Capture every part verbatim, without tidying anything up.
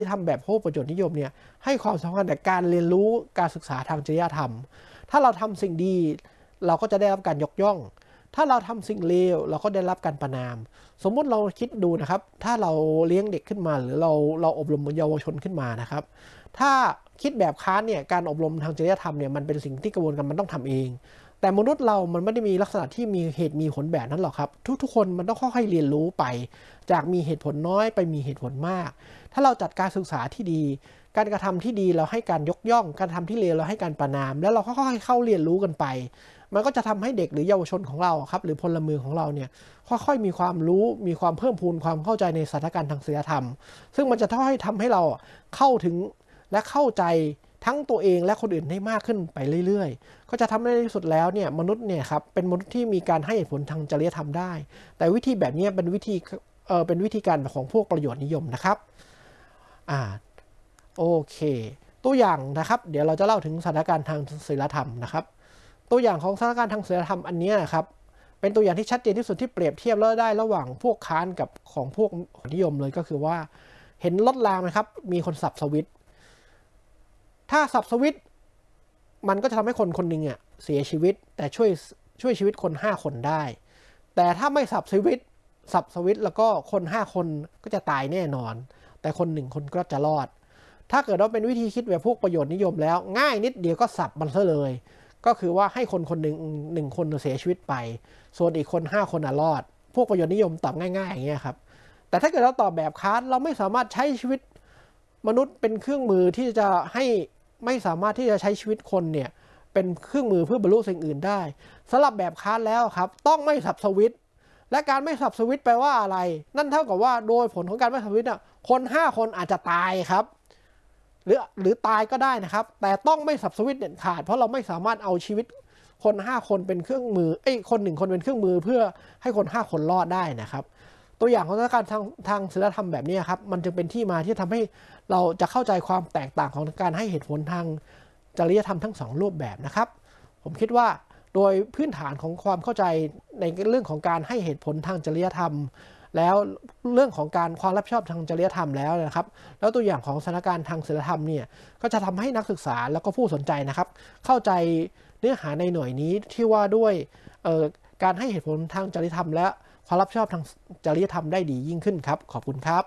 ที่ทำแบบผู้ประโยชน์นิยมเนี่ยให้ความสำคัญกับการเรียนรู้การศึกษาทางจริยธรรมถ้าเราทำสิ่งดีเราก็จะได้รับการยกย่องถ้าเราทำสิ่งเลวเราก็ได้รับการประณามสมมุติเราคิดดูนะครับถ้าเราเลี้ยงเด็กขึ้นมาหรือเราเราอบรมเยาวชนขึ้นมานะครับถ้าคิดแบบค้านเนี่ยการอบรมทางจริยธรรมเนี่ยมันเป็นสิ่งที่กระบวนการมันต้องทำเองแต่มนุษย์เรามันไม่ได้มีลักษณะที่มีเหตุมีผลแบบนั้นหรอกครับทุกๆคนมันต้องค่อยๆเรียนรู้ไปจากมีเหตุผลน้อยไปมีเหตุผลมากถ้าเราจัดการศึกษาที่ดีการกระทำที่ดีเราให้การยกย่องการทำที่เลวเราให้การประณามแล้วเราค่อยๆเข้าเรียนรู้กันไปมันก็จะทำให้เด็กหรือเยาวชนของเราครับหรือพลเมืองของเราเนี่ยค่อยๆมีความรู้มีความเพิ่มพูนความเข้าใจในสถานการณ์ทางศีลธรรมซึ่งมันจะทำให้ทำให้เราเข้าถึงและเข้าใจทั้งตัวเองและคนอื่นได้มากขึ้นไปเรื่อยๆก็จะทำให้ในที่สุดแล้วเนี่ยมนุษย์เนี่ยครับเป็นมนุษย์ที่มีการให้เหตุผลทางจริยธรรมได้แต่วิธีแบบนี้เป็นวิธีเออเป็นวิธีการของพวกประโยชน์นิยมนะครับอ่าโอเคตัวอย่างนะครับเดี๋ยวเราจะเล่าถึงสถานการณ์ทางศีลธรรมนะครับตัวอย่างของสถานการณ์ทางศีลธรรมอันนี้นะครับเป็นตัวอย่างที่ชัดเจนที่สุดที่เปรียบเทียบแล้วได้ระหว่างพวกค้านกับของพวกนิยมเลยก็คือว่าเห็นรถรางไหมครับมีคนสับสวิตช์ถ้าสับสวิตช์มันก็จะทำให้คนคนหนึ่งอ่ะเสียชีวิตแต่ช่วยช่วยชีวิตคนห้าคนได้แต่ถ้าไม่สับสวิตช์สับสวิตช์แล้วก็คนห้าคนก็จะตายแน่นอนแต่คนหนึ่งคนก็จะรอดถ้าเกิดว่าเป็นวิธีคิดแบบพวกประโยชน์นิยมแล้วง่ายนิดเดียวก็สับมันซะเลยก็คือว่าให้คนคนหนึ่งหนึ่งคนเสียชีวิตไปส่วนอีกคนห้าคนรอดพวกประโยชน์นิยมตอบง่ายๆอย่างเงี้ยครับแต่ถ้าเกิดเราตอบแบบค้านเราไม่สามารถใช้ชีวิตมนุษย์เป็นเครื่องมือที่จะให้ไม่สามารถที่จะใช้ชีวิตคนเนี่ยเป็นเครื่องมือเพื่อบรรลุสิ่งอื่นได้สำหรับแบบค้านแล้วครับต้องไม่สับสวิตช์และการไม่สับสวิตช์แปลว่าอะไรนั่นเท่ากับว่าโดยผลของการไม่สับสวิตช์อ่ะคนห้าคนอาจจะตายครับหรือหรือตายก็ได้นะครับแต่ต้องไม่สับสวิตช์เด็ดขาดเพราะเราไม่สามารถเอาชีวิตคนห้าคนเป็นเครื่องมือเอ้ยคนหนึ่งคนเป็นเครื่องมือเพื่อให้คนห้าคนรอดได้นะครับตัวอย่างของสถานการณ์ทางทางศีลธรรมแบบนี้ครับมันจึงเป็นที่มาที่ทำให้เราจะเข้าใจความแตกต่างของการให้เหตุผลทางจริยธรรมทั้งสองรูปแบบนะครับผมคิดว่าโดยพื้นฐานของความเข้าใจในเรื่องของการให้เหตุผลทางจริยธรรมแล้วเรื่องของการความรับผิดชอบทางจริยธรรมแล้วนะครับแล้วตัวอย่างของสถานการณ์ทางศีลธรรมเนี่ยก็จะทำให้นักศึกษาแล้วก็ผู้สนใจนะครับเข้าใจเนื้อหาในหน่วยนี้ที่ว่าด้วยการให้เหตุผลทางจริยธรรมและความรับผิดชอบทางจริยธรรมได้ดียิ่งขึ้นครับขอบคุณครับ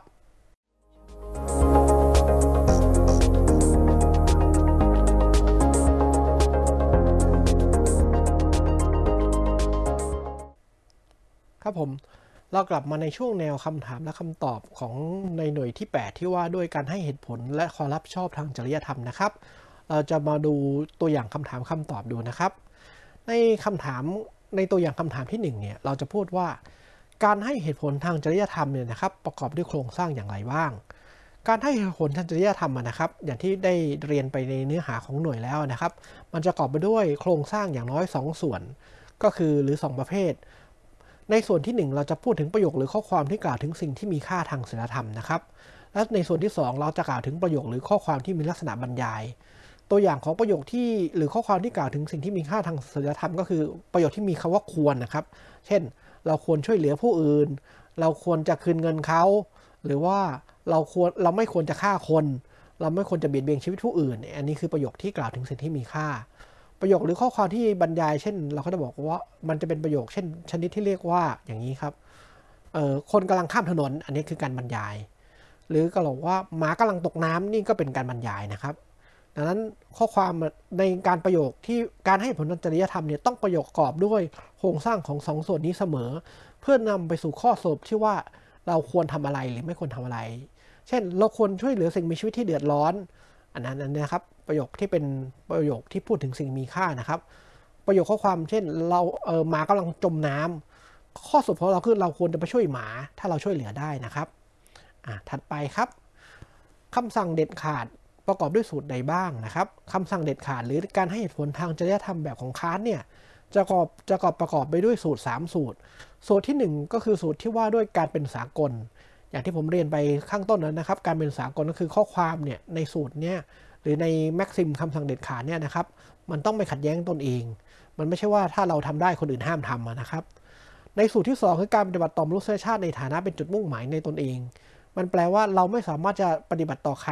ครับผมเรากลับมาในช่วงแนวคำถามและคำตอบของในหน่วยที่แปดที่ว่าด้วยการให้เหตุผลและความรับผิดชอบทางจริยธรรมนะครับเราจะมาดูตัวอย่างคำถามคำตอบดูนะครับในคำถามในตัวอย่างคำถามที่หนึ่งเนี่ยเราจะพูดว่าการให้เหตุผลทางจริยธรรมเนี่ยนะครับประกอบด้วยโครงสร้างอย่างไรบ้างการให้เหตุผลทางจริยธรรมนะครับอย่างที่ได้เรียนไปในเนื้อหาของหน่วยแล้วนะครับมันจะประกอบไปด้วยโครงสร้างอย่างน้อยสองส่วนก็คือหรือสองประเภทในส่วนที่หนึ่งเราจะพูดถึงประโยคหรือข้อความที่กล่าวถึงสิ่งที่มีค่าทางศีลธรรมนะครับและในส่วนที่สองเราจะกล่าวถึงประโยคหรือข้อความที่มีลักษณะบรรยายตัวอย่างของประโยคที่หรือข้อความที่กล่าวถึงสิ่งที่มีค่าทางศีลธรรมก็คือประโยคที่มีคำว่าควรนะครับเช่นเราควรช่วยเหลือผู้อื่นเราควรจะคืนเงินเขาหรือว่าเราควรเราไม่ควรจะฆ่าคนเราไม่ควรจะเบียดเบียนชีวิตผู้อื่นอันนี้คือประโยคที่กล่าวถึงสิ่งที่มีค่าประโยคหรือข้อความที่บรรยายเช่นเราก็จะบอกว่ามันจะเป็นประโยคเช่นชนิดที่เรียกว่าอย่างนี้ครับเอ่อคนกำลังข้ามถนนอันนี้คือการบรรยายหรือก็บอกว่าหมากำลังตกน้ำนี่ก็เป็นการบรรยายนะครับดังนั้นข้อความในการประโยคที่การให้ผลทางจริยธรรมเนี่ยต้องประโยคประกอบด้วยโครงสร้างของสองส่วนนี้เสมอเพื่อนำไปสู่ข้อสรุปที่ว่าเราควรทำอะไรหรือไม่ควรทำอะไรเช่นเราควรช่วยเหลือสิ่งมีชีวิตที่เดือดร้อนอันนั้นนะครับประโยคที่เป็นประโยคที่พูดถึงสิ่งมีค่านะครับประโยคข้อความเช่นเราเออหมากำลังจมน้ำข้อสรุปของเราคือเราควรจะไปช่วยหมาถ้าเราช่วยเหลือได้นะครับอ่ะถัดไปครับคำสั่งเด็ดขาดประกอบด้วยสูตรใดบ้างนะครับคำสั่งเด็ดขาดหรือการให้เหตุผลทางจริยธรรมแบบของค้านเนี่ยจะประกอบจะประกอบไปด้วยสูตรสามสูตรสูตรที่หนึ่งก็คือสูตรที่ว่าด้วยการเป็นสากลอย่างที่ผมเรียนไปข้างต้นนั้นนะครับการเป็นสากลก็คือข้อความเนี่ยในสูตรเนี่ยหรือในแม็กซิมคำสั่งเด็ดขาดเนี่ยนะครับมันต้องไม่ขัดแย้งตนเองมันไม่ใช่ว่าถ้าเราทำได้คนอื่นห้ามทำนะครับในสูตรที่สองคือการปฏิบัติต่อมนุษยชาติในฐานะเป็นจุดมุ่งหมายในตนเองมันแปลว่าเราไม่สามารถจะปฏิบัติต่อใคร